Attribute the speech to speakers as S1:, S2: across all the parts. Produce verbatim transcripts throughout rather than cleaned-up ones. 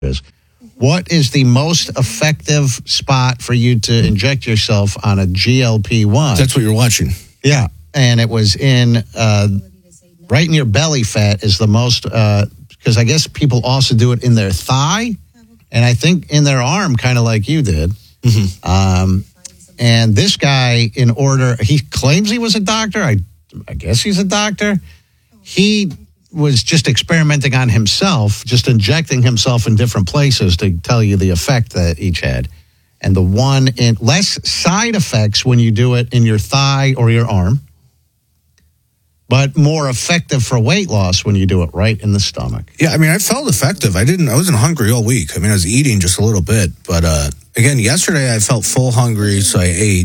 S1: is. What is the most effective spot for you to inject yourself on a G L P one?
S2: That's what you're watching.
S1: Yeah, and it was in uh, right in your belly fat is the most, because uh, I guess people also do it in their thigh, and I think in their arm, kind of like you did.
S2: Mm-hmm.
S1: Um, and this guy, in order, he claims he was a doctor. I, I guess he's a doctor. He was just experimenting on himself, just injecting himself in different places to tell you the effect that each had. And the one in less side effects when you do it in your thigh or your arm, but more effective for weight loss when you do it right in the stomach.
S2: Yeah, I mean, I felt effective. I didn't. I wasn't hungry all week. I mean, I was eating just a little bit, but uh, again, yesterday I felt full hungry, so I ate.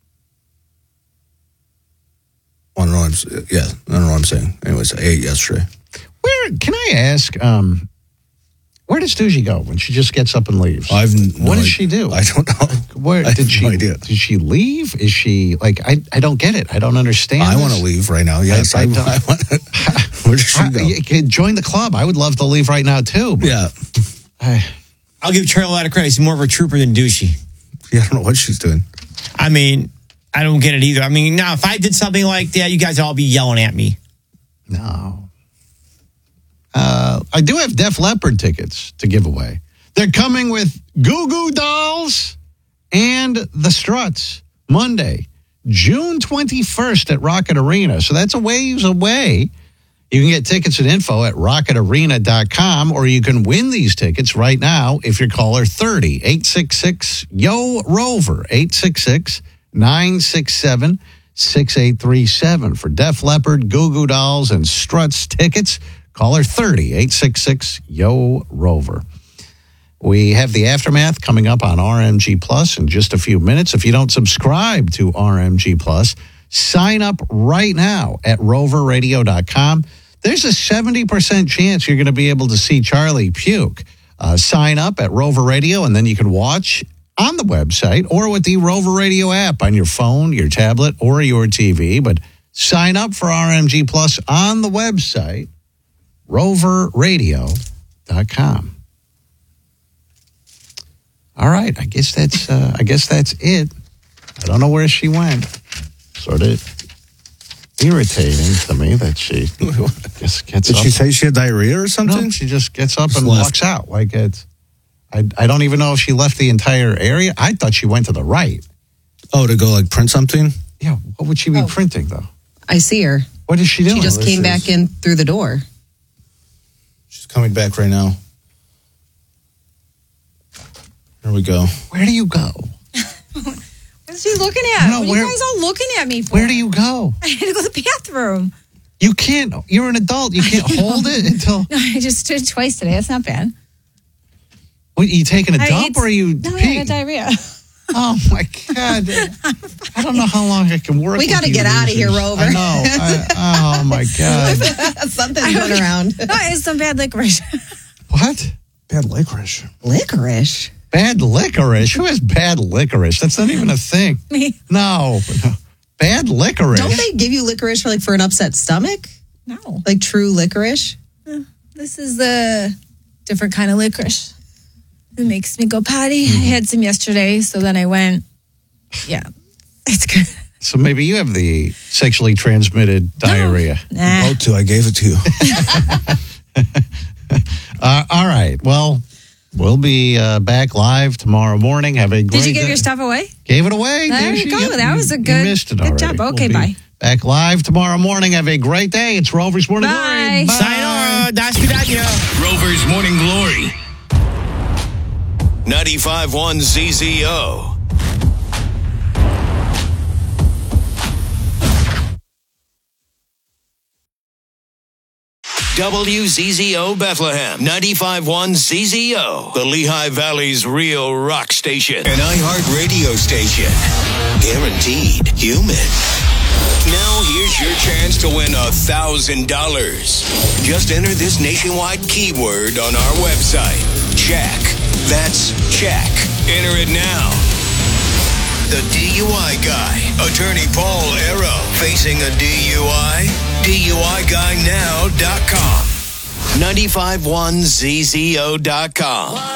S2: I don't know. What I'm, yeah, I don't know what I'm saying. Anyways, I ate yesterday.
S1: Where can I ask? Um, where does Doogie go when she just gets up and leaves?
S2: I've no
S1: what does
S2: idea.
S1: she do?
S2: I don't know.
S1: Where
S2: I
S1: did
S2: have
S1: she?
S2: no idea.
S1: Did she leave? Is she like? I, I don't get it. I don't understand.
S2: I
S1: this.
S2: want to leave right now. Yes, I,
S1: I
S2: I,
S1: don't-
S2: I want. Where does she go?
S1: I, I, join the club. I would love to leave right now too. But
S2: Yeah,
S1: I,
S3: I'll give Charlie a lot of credit. He's more of a trooper than douchey.
S2: yeah. I don't know what she's doing.
S3: I mean, I don't get it either. I mean, now, if I did something like that, you guys would all be yelling at me.
S1: no. Uh, I do have Def Leppard tickets to give away. They're coming with Goo Goo Dolls and the Struts Monday, June twenty-first at Rocket Arena. So that's a ways away. You can get tickets and info at rocket arena dot com, or you can win these tickets right now if you're caller thirty, eight six six, Y O, ROVER, eight six six, nine six seven, six eight three seven. For Def Leppard, Goo Goo Dolls, and Struts tickets, caller thirty, eight six six, Y O, ROVER. We have the Aftermath coming up on R M G Plus in just a few minutes. If you don't subscribe to R M G Plus, sign up right now at rover radio dot com. There's a seventy percent chance you're going to be able to see Charlie puke. Uh, sign up at Rover Radio, and then you can watch on the website or with the Rover Radio app on your phone, your tablet, or your T V. But sign up for R M G Plus on the website, rover radio dot com. All right, I guess that's uh, I guess that's it. I don't know where she went. Sort of irritating to me that she just gets
S2: Did
S1: up.
S2: she say she had diarrhea or something?
S1: No, she just gets up
S2: Just
S1: and
S2: left.
S1: walks out. Like it's, I I don't even know if she left the entire area. I thought she went to the right.
S2: Oh, to go like print something?
S1: Yeah, what would she be
S4: Oh.
S1: printing though?
S4: I see her.
S1: What is she doing?
S4: She just
S2: this
S4: came
S2: is-
S4: back in through the door.
S2: She's coming back right now. Here we go.
S1: Where do you go?
S5: What's she looking at?
S1: No,
S5: what
S1: where-
S5: are you guys all looking at me for?
S1: Where do you go?
S5: I had to go to the bathroom.
S1: You can't. You're an adult. You can't hold it until.
S5: No, I just did it twice today. That's not bad.
S1: What, you taking a
S5: I
S1: dump
S5: ate-
S1: or are you
S5: No, I
S1: peeing?
S5: got diarrhea.
S1: Oh my God! I don't know how long I can work.
S4: We
S1: with
S4: gotta
S1: you
S4: get outta here,
S1: losers.
S4: Rover.
S1: I know. I, oh my God!
S4: Something's going around.
S5: No, it's some bad licorice.
S1: What?
S2: Bad licorice.
S4: Licorice.
S1: Bad licorice? Who has bad licorice? That's not even a thing.
S5: Me.
S1: No, no. Bad licorice.
S4: Don't they give you licorice for like for an upset stomach?
S5: No.
S4: Like true licorice?
S5: This is the different kind of licorice. It makes me go potty. I had some yesterday, so then I went. Yeah, it's good.
S1: So maybe you have the sexually transmitted diarrhea.
S5: Nah.
S2: Both two. I gave it to you.
S1: Uh, all right. Well, we'll be uh, back live tomorrow morning. Have a great
S5: Did you give
S1: day.
S5: your stuff away?
S1: Gave it away.
S5: There
S1: did
S5: you go. That was a
S1: you
S5: good-
S1: missed it
S5: good
S1: already.
S5: job. Okay,
S1: We'll be
S5: bye.
S1: Back live tomorrow morning. Have a great day. It's Rover's Morning
S5: Bye.
S1: Glory.
S3: Sayonara, das vidania.
S6: Rover's Morning Glory. ninety-five point one Z Z O. W Z Z O Bethlehem, ninety-five point one Z Z O, the Lehigh Valley's real rock station. An iHeart radio station. Guaranteed human. Now here's your chance to win a thousand dollars. Just enter this nationwide keyword on our website. Check. That's check. Enter it now. The D U I guy, attorney Paul Arrow, facing a D U I. D U I guy now dot com. nine five one Z Z O dot com.